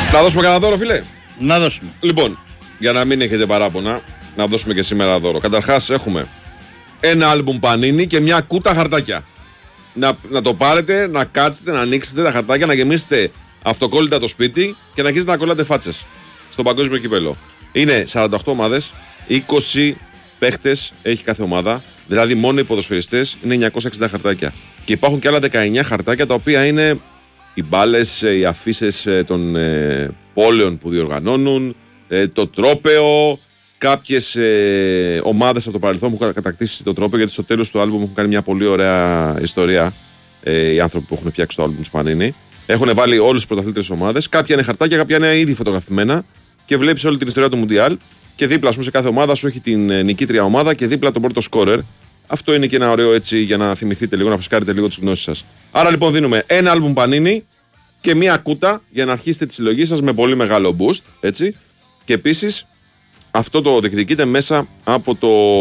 Να δώσουμε κανένα δώρο, φίλε. Να δώσουμε. Λοιπόν, για να μην έχετε παράπονα, να δώσουμε και σήμερα δώρο. Καταρχάς, έχουμε ένα άλμπουμ Πανίνι και μια κούτα χαρτάκια. Να το πάρετε, να κάτσετε, να ανοίξετε τα χαρτάκια, να γεμίσετε αυτοκόλλητα το σπίτι και να αρχίσετε να κολλάτε φάτσες στο παγκόσμιο κύπελο. Είναι 48 ομάδες, 20 παίχτες έχει κάθε ομάδα. Δηλαδή, μόνο οι ποδοσφαιριστές είναι 960 χαρτάκια. Και υπάρχουν και άλλα 19 χαρτάκια τα οποία είναι οι μπάλες, οι αφίσες των πόλεων που διοργανώνουν, το τρόπαιο, κάποιες ομάδες από το παρελθόν που έχουν κατακτήσει το τρόπαιο, γιατί στο τέλος του άλμπουμ έχουν κάνει μια πολύ ωραία ιστορία οι άνθρωποι που έχουν φτιάξει το άλμπουμ της Πανίνι. Έχουν βάλει όλες τις πρωταθλήτριες ομάδες. Κάποια είναι χαρτάκια, κάποια είναι ήδη φωτογραφημένα και βλέπεις όλη την ιστορία του Μουντιάλ. Και δίπλα, ας πούμε, σε κάθε ομάδα σου έχει την νικήτρια ομάδα και δίπλα τον πρώτο σκόρερ. Αυτό είναι και ένα ωραίο έτσι για να θυμηθείτε λίγο, να φρεσκάρετε λίγο τις γνώσεις σας. Άρα λοιπόν δίνουμε ένα άλμπουμ Πανίνι και μία κούτα για να αρχίσετε τη συλλογή σας με πολύ μεγάλο boost. Έτσι. Και επίσης αυτό το διεκδικείτε μέσα από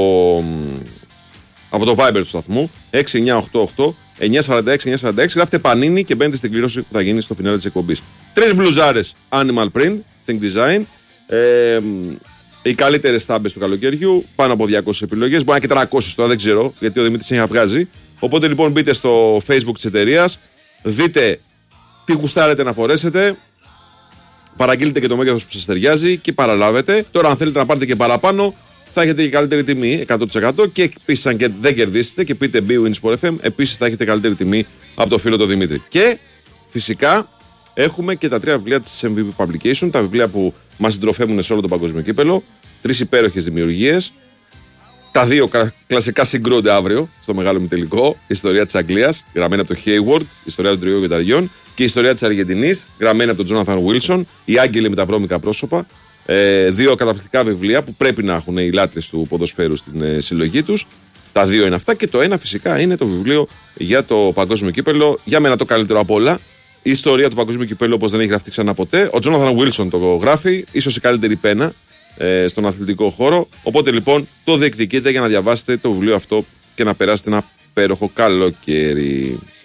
το Viber του σταθμού 6988 946 946. Γράφετε Πανίνι και μπαίνετε στην κλήρωση που θα γίνει στο φινάλε της εκπομπής. 3 μπλουζάρες Animal Print, Think Design. Οι καλύτερες στάμπες του καλοκαιριού, πάνω από 200 επιλογές, μπορεί να είναι και 300 τώρα, δεν ξέρω, γιατί ο Δημήτρης έχει βγάζει. Οπότε λοιπόν μπείτε στο Facebook της εταιρείας, δείτε τι γουστάρετε να φορέσετε, παραγγείλετε και το μέγεθος που σας ταιριάζει και παραλάβετε. Τώρα, αν θέλετε να πάρετε και παραπάνω, θα έχετε και καλύτερη τιμή 100%. Και επίσης, αν και δεν κερδίσετε και πείτε BWIN Sport FM, επίσης θα έχετε καλύτερη τιμή από το φίλο του Δημήτρη. Και φυσικά έχουμε και τα 3 βιβλία της MVP Publication, τα βιβλία που μας συντροφεύουν σε όλο το παγκόσμιο κύπελο. 3 υπέροχες δημιουργίες. Τα 2 κλασικά συγκρούνται αύριο στο μεγάλο μητελικό. Η ιστορία της Αγγλίας, γραμμένη από το Hayward, η ιστορία των τριών Γεταριών, και η ιστορία της Αργεντινής, γραμμένη από τον Τζόναθαν Βίλσον, οι Άγγελοι με τα βρώμικα πρόσωπα. 2 καταπληκτικά βιβλία που πρέπει να έχουν οι λάτρες του ποδοσφαίρου στην συλλογή τους. Τα 2 είναι αυτά και το ένα φυσικά είναι το βιβλίο για το παγκόσμιο κύπελο. Για μένα το καλύτερο απ' όλα. Η ιστορία του παγκόσμιου κυπέλου όπως δεν έχει γραφτεί ξανά ποτέ. Ο Τζόναθαν Βίλσον το γράφει, ίσως η καλύτερη πένα στον αθλητικό χώρο. Οπότε λοιπόν το διεκδικείτε για να διαβάσετε το βιβλίο αυτό και να περάσετε ένα υπέροχο καλοκαίρι.